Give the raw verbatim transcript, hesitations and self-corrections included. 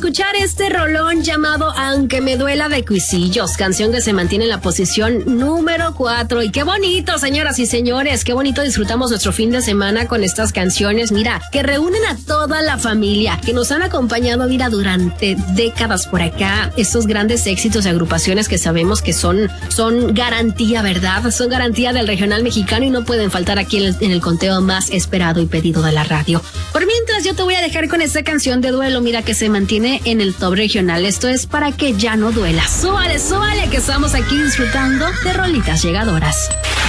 escuchar este rolón llamado Aunque me duela de Cuisillos, canción que se mantiene en la posición número cuatro. Y qué bonito, señoras y señores, qué bonito disfrutamos nuestro fin de semana con estas canciones, mira, que reúnen a toda la familia, que nos han acompañado, mira, durante décadas por acá, estos grandes éxitos de agrupaciones que sabemos que son, son garantía, ¿verdad? Son garantía del regional mexicano y no pueden faltar aquí en el, en el conteo más esperado y pedido de la radio. Por mientras, yo te voy a dejar con esta canción de duelo, mira, que se mantiene en el top regional. Esto es Para que ya no duela. Súbale, súbale, que estamos aquí disfrutando de rolitas llegadoras.